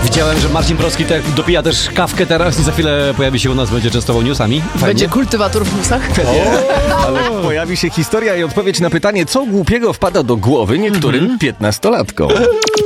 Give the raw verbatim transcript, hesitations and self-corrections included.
Widziałem, że Marcin Proski tak dopija też kawkę teraz i za chwilę pojawi się u nas, będzie częstował newsami. Fajnie. Będzie kultywator w newsach? Ale pojawi się historia i odpowiedź na pytanie, co głupiego wpada do głowy niektórym piętnastolatkom.